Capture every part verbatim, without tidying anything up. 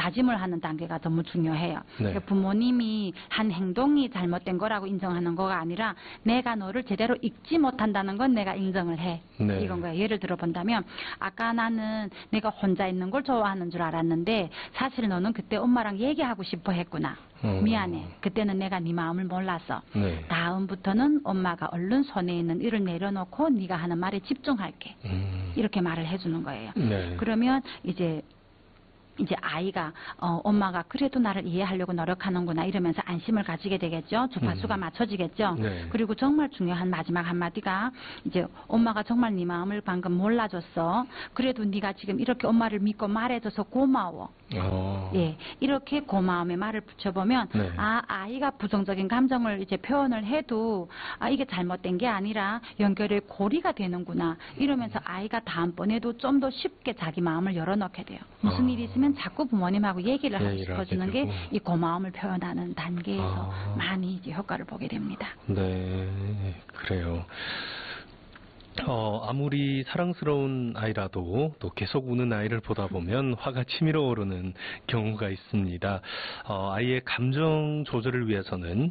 다짐을 하는 단계가 너무 중요해요. 네. 그러니까 부모님이 한 행동이 잘못된 거라고 인정하는 거가 아니라 내가 너를 제대로 읽지 못한다는 건 내가 인정을 해. 네. 이건 거예요. 예를 들어 본다면 아까 나는 내가 혼자 있는 걸 좋아하는 줄 알았는데 사실 너는 그때 엄마랑 얘기하고 싶어 했구나. 음. 미안해. 그때는 내가 네 마음을 몰랐어. 네. 다음부터는 엄마가 얼른 손에 있는 일을 내려놓고 네가 하는 말에 집중할게. 음. 이렇게 말을 해주는 거예요. 네. 그러면 이제 이제 아이가 어, 엄마가 그래도 나를 이해하려고 노력하는구나 이러면서 안심을 가지게 되겠죠. 주파수가 음. 맞춰지겠죠. 네. 그리고 정말 중요한 마지막 한마디가 이제 엄마가 정말 네 마음을 방금 몰라줬어. 그래도 네가 지금 이렇게 엄마를 믿고 말해줘서 고마워. 어. 예, 이렇게 고마움의 말을 붙여보면 네. 아 아이가 부정적인 감정을 이제 표현을 해도 아 이게 잘못된 게 아니라 연결의 고리가 되는구나 이러면서 아이가 다음번에도 좀 더 쉽게 자기 마음을 열어놓게 돼요. 무슨 아. 일이 있으면 자꾸 부모님하고 얘기를 하고 얘기를 하게 싶어지는 게 되고. 이 고마움을 표현하는 단계에서 아. 많이 이제 효과를 보게 됩니다. 네, 그래요. 어, 아무리 사랑스러운 아이라도 또 계속 우는 아이를 보다 보면 화가 치밀어 오르는 경우가 있습니다. 어, 아이의 감정 조절을 위해서는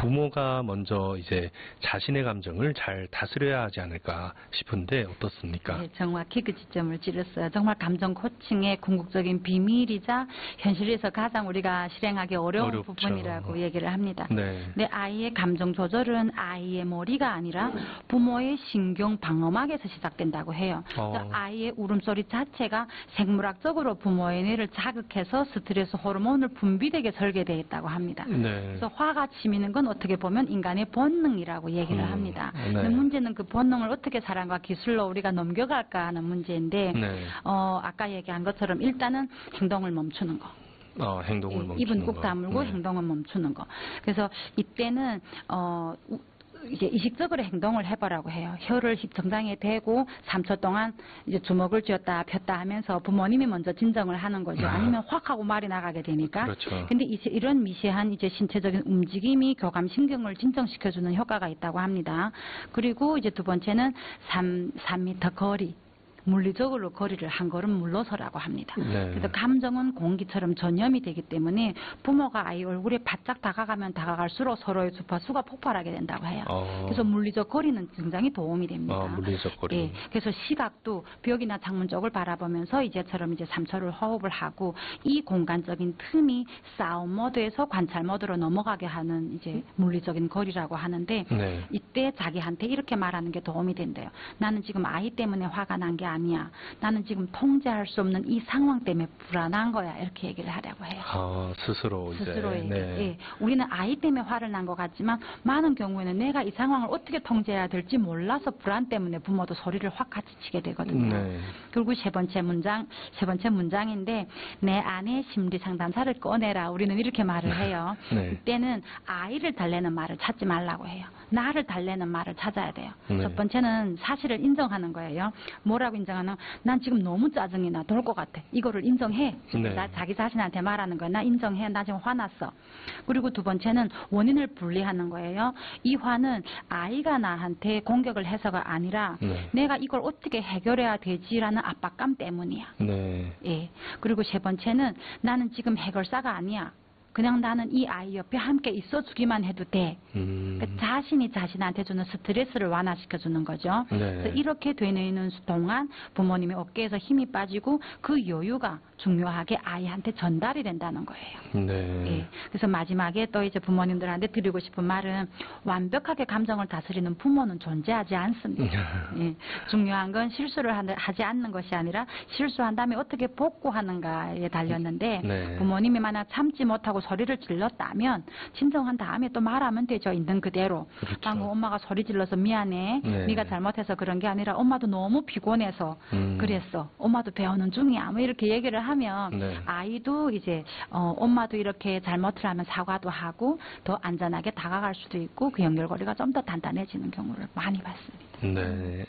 부모가 먼저 이제 자신의 감정을 잘 다스려야 하지 않을까 싶은데 어떻습니까? 네, 정확히 그 지점을 찌르어요. 정말 감정 코칭의 궁극적인 비밀이자 현실에서 가장 우리가 실행하기 어려운 어렵죠. 부분이라고 얘기를 합니다. 네. 내 아이의 감정 조절은 아이의 머리가 아니라 부모의 신경 방어막에서 시작된다고 해요. 어. 그래서 아이의 울음소리 자체가 생물학적으로 부모의 뇌를 자극해서 스트레스 호르몬을 분비되게 설계되어 있다고 합니다. 네. 그래서 화가 치미는 건 어떻게 보면 인간의 본능이라고 얘기를 음, 합니다. 네. 근데 문제는 그 본능을 어떻게 사랑과 기술로 우리가 넘겨갈까 하는 문제인데 네. 어, 아까 얘기한 것처럼 일단은 행동을 멈추는 거. 어, 행동을 예, 멈추는 입은 꾹 거. 다물고 네. 행동을 멈추는 거. 그래서 이때는 어 우- 이제 의식적으로 행동을 해보라고 해요. 혀를 정장에 대고 삼 초 동안 이제 주먹을 쥐었다 폈다 하면서 부모님이 먼저 진정을 하는 거죠. 아니면 확 하고 말이 나가게 되니까. 그렇죠. 근데 이제 이런 미세한 이제 신체적인 움직임이 교감신경을 진정시켜주는 효과가 있다고 합니다. 그리고 이제 두 번째는 삼 미터 거리. 물리적으로 거리를 한 걸음 물러서라고 합니다. 네. 그래서 감정은 공기처럼 전염이 되기 때문에 부모가 아이 얼굴에 바짝 다가가면 다가갈수록 서로의 주파수가 폭발하게 된다고 해요. 어. 그래서 물리적 거리는 굉장히 도움이 됩니다. 어, 물리적 거리. 예, 그래서 시각도 벽이나 창문 쪽을 바라보면서 이제처럼 이제 삼 초를 호흡을 하고 이 공간적인 틈이 싸움 모드에서 관찰 모드로 넘어가게 하는 이제 물리적인 거리라고 하는데 네. 이때 자기한테 이렇게 말하는 게 도움이 된대요. 나는 지금 아이 때문에 화가 난 게 아니야. 나는 지금 통제할 수 없는 이 상황 때문에 불안한 거야. 이렇게 얘기를 하려고 해요. 아, 스스로 이제. 스스로에게. 네. 예. 우리는 아이 때문에 화를 난 것 같지만 많은 경우에는 내가 이 상황을 어떻게 통제해야 될지 몰라서 불안 때문에 부모도 소리를 확 같이 치게 되거든요. 네. 그리고 세 번째 문장, 세 번째 문장인데 내 안에 심리 상담사를 꺼내라. 우리는 이렇게 말을 해요. 네. 이때는 아이를 달래는 말을 찾지 말라고 해요. 나를 달래는 말을 찾아야 돼요. 네. 첫 번째는 사실을 인정하는 거예요. 뭐라고 인정하는? 난 지금 너무 짜증이 나. 돌 것 같아. 이거를 인정해. 네. 나 자기 자신한테 말하는 거야. 나 인정해. 나 지금 화났어. 그리고 두 번째는 원인을 분리하는 거예요. 이 화는 아이가 나한테 공격을 해서가 아니라 네. 내가 이걸 어떻게 해결해야 되지라는 압박감 때문이야. 네. 예. 그리고 세 번째는 나는 지금 해결사가 아니야. 그냥 나는 이 아이 옆에 함께 있어주기만 해도 돼. 음. 그 자신이 자신한테 주는 스트레스를 완화시켜주는 거죠. 네. 그래서 이렇게 되는 동안 부모님의 어깨에서 힘이 빠지고 그 여유가 중요하게 아이한테 전달이 된다는 거예요. 네. 예. 그래서 마지막에 또 이제 부모님들한테 드리고 싶은 말은 완벽하게 감정을 다스리는 부모는 존재하지 않습니다. 예. 중요한 건 실수를 하지 않는 것이 아니라 실수한 다음에 어떻게 복구하는가에 달렸는데 네. 부모님이 만약 참지 못하고 소리를 질렀다면 진정한 다음에 또 말하면 되죠. 있는 그대로. 그렇죠. 방금 엄마가 소리 질러서 미안해. 네. 네가 잘못해서 그런 게 아니라 엄마도 너무 피곤해서 음. 그랬어. 엄마도 배우는 중이야. 뭐 이렇게 얘기를 하면 네. 아이도 이제 어, 엄마도 이렇게 잘못을 하면 사과도 하고 더 안전하게 다가갈 수도 있고 그 연결고리가 좀 더 단단해지는 경우를 많이 봤습니다. 네.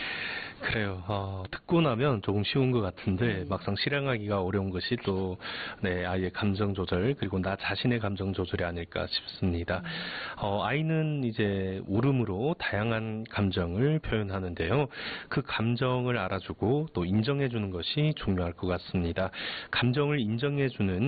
그래요. 어, 듣고 나면 조금 쉬운 것 같은데 네. 막상 실행하기가 어려운 것이 또 네, 아이의 감정 조절 그리고 나 자신의 감정 조절이 아닐까 싶습니다. 어, 아이는 이제 울음으로 다양한 감정을 표현하는데요. 그 감정을 알아주고 또 인정해주는 것이 중요할 것 같습니다. 감정을 인정해주는